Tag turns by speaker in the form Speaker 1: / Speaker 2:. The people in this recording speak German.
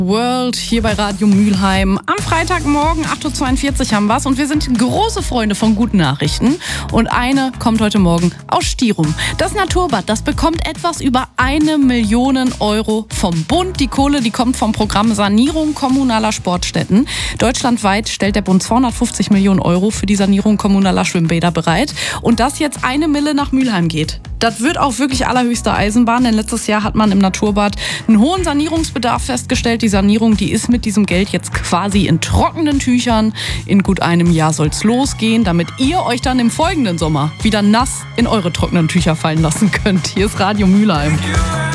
Speaker 1: World hier bei Radio Mülheim. Am Freitagmorgen 8.42 Uhr haben wir's und wir sind große Freunde von guten Nachrichten. Und eine kommt heute Morgen aus Stirum. Das Naturbad, das bekommt etwas über 1 Million Euro vom Bund. Die Kohle, die kommt vom Programm Sanierung kommunaler Sportstätten. Deutschlandweit stellt der Bund 250 Millionen Euro für die Sanierung kommunaler Schwimmbäder bereit. Und dass jetzt 1 Mille nach Mülheim geht, das wird auch wirklich allerhöchste Eisenbahn, denn letztes Jahr hat man im Naturbad einen hohen Sanierungsbedarf festgestellt. Die Sanierung, die ist mit diesem Geld jetzt quasi in trockenen Tüchern. In gut einem Jahr soll's losgehen, damit ihr euch dann im folgenden Sommer wieder nass in eure trockenen Tücher fallen lassen könnt. Hier ist Radio Mülheim.